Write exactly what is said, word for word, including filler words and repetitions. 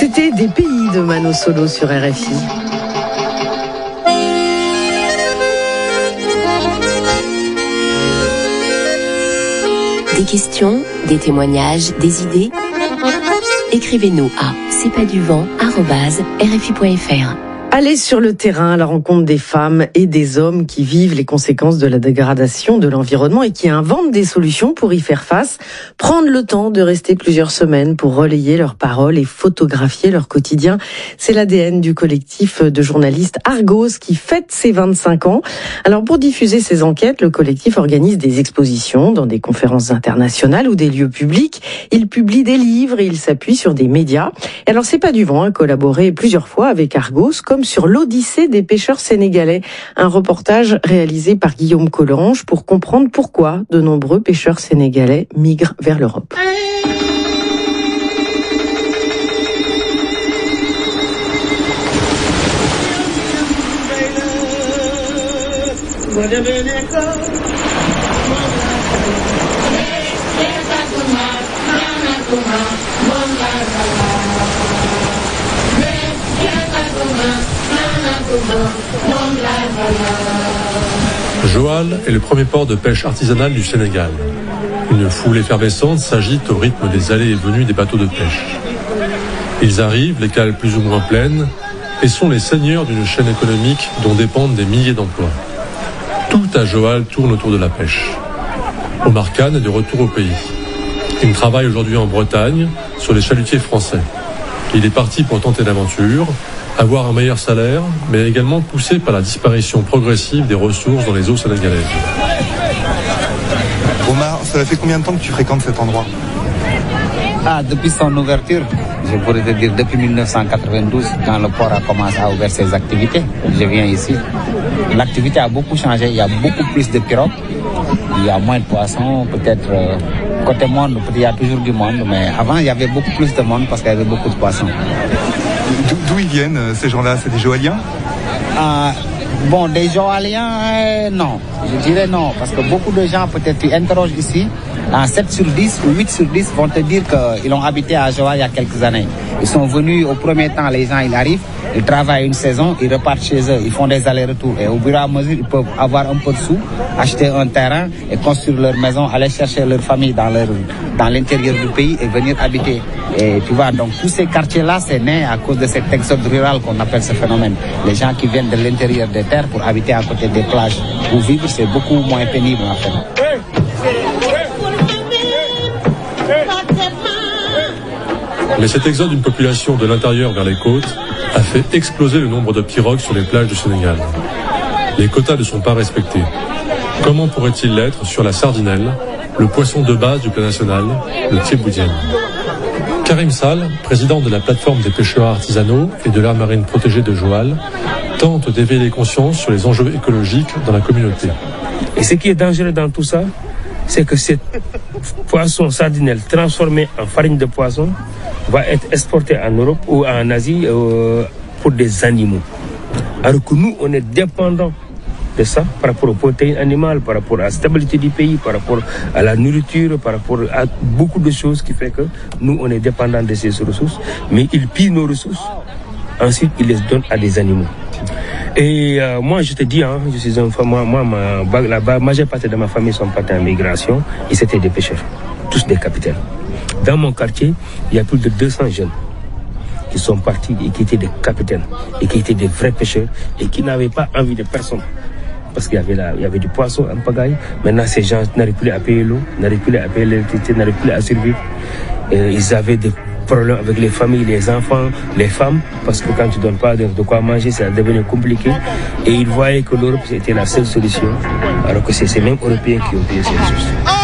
C'était Des pays de Mano Solo sur R F I. Des questions, des témoignages, des idées. Écrivez-nous à c'est pas du vent arobase r f i point f r. Allez sur le terrain à la rencontre des femmes et des hommes qui vivent les conséquences de la dégradation de l'environnement et qui inventent des solutions pour y faire face. Prendre le temps de rester plusieurs semaines pour relayer leurs paroles et photographier leur quotidien. C'est l'A D N du collectif de journalistes Argos qui fête ses vingt-cinq ans. Alors pour diffuser ces enquêtes, le collectif organise des expositions dans des conférences internationales ou des lieux publics. Il publie des livres et il s'appuie sur des médias. Et alors C'est pas du vent a collaboré plusieurs fois avec Argos, comme sur l'Odyssée des pêcheurs sénégalais. Un reportage réalisé par Guillaume Collange pour comprendre pourquoi de nombreux pêcheurs sénégalais migrent vers l'Europe. Joal est le premier port de pêche artisanale du Sénégal. Une foule effervescente s'agite au rythme des allées et venues des bateaux de pêche. Ils arrivent, les cales plus ou moins pleines, et sont les seigneurs d'une chaîne économique dont dépendent des milliers d'emplois. Tout à Joal tourne autour de la pêche. Omar Khan est de retour au pays. Il travaille aujourd'hui en Bretagne, sur les chalutiers français. Il est parti pour tenter l'aventure, avoir un meilleur salaire, mais également poussé par la disparition progressive des ressources dans les eaux sénégalaises. Omar, ça fait combien de temps que tu fréquentes cet endroit ? Ah, depuis son ouverture, je pourrais te dire depuis mille neuf cent quatre-vingt-douze, quand le port a commencé à ouvrir ses activités, je viens ici. L'activité a beaucoup changé, il y a beaucoup plus de pirogues, il y a moins de poissons, peut-être euh, côté monde, peut-être il y a toujours du monde, mais avant il y avait beaucoup plus de monde parce qu'il y avait beaucoup de poissons. D'où ils viennent ces gens-là? C'est des Joaliens? Ah, bon, des Joaliens, euh, non. Je dirais non, parce que beaucoup de gens, peut-être, tu interroges ici, en sept sur dix ou huit sur dix vont te dire qu'ils ont habité à Joal il y a quelques années. Ils sont venus au premier temps, les gens, ils arrivent, ils travaillent une saison, ils repartent chez eux, ils font des allers-retours. Et au fur et à mesure, ils peuvent avoir un peu de sous, acheter un terrain et construire leur maison, aller chercher leur famille dans, leur, dans l'intérieur du pays et venir habiter. Et tu vois, donc tous ces quartiers-là, c'est né à cause de cet exode rural qu'on appelle ce phénomène. Les gens qui viennent de l'intérieur des terres pour habiter à côté des plages. Pour vivre, c'est beaucoup moins pénible en fait. Mais cet exode d'une population de l'intérieur vers les côtes a fait exploser le nombre de pirogues sur les plages du Sénégal. Les quotas ne sont pas respectés. Comment pourrait-il l'être sur la sardinelle, le poisson de base du plat national, le thieboudienne? Karim Sall, président de la plateforme des pêcheurs artisanaux et de l'aire marine protégée de Joal, tente d'éveiller les consciences sur les enjeux écologiques dans la communauté. Et ce qui est dangereux dans tout ça, c'est que ce poisson sardinelle transformé en farine de poisson va être exporté en Europe ou en Asie euh, pour des animaux. Alors que nous, on est dépendants de ça par rapport aux protéines animales, par rapport à la stabilité du pays, par rapport à la nourriture, par rapport à beaucoup de choses qui fait que nous, on est dépendants de ces ressources, mais ils pillent nos ressources. Ensuite, ils les donnent à des animaux. Et euh, moi, je te dis, hein, je suis un moi, moi ma, la, la majeure partie de ma famille sont partis en migration et c'était des pêcheurs, tous des capitaines. Dans mon quartier, il y a plus de deux cents jeunes qui sont partis et qui étaient des capitaines et qui étaient des vrais pêcheurs et qui n'avaient pas envie de personne. Parce qu'il y avait, la, il y avait du poisson en pagaille. Maintenant, ces gens n'arrivent plus à payer l'eau, n'arrivent plus à payer l'électricité, n'arrivent plus à survivre. Et ils avaient des problèmes avec les familles, les enfants, les femmes, parce que quand tu ne donnes pas de, de quoi manger, ça devient compliqué. Et ils voyaient que l'Europe, c'était la seule solution, alors que c'est ces mêmes Européens qui ont payé ces ressources.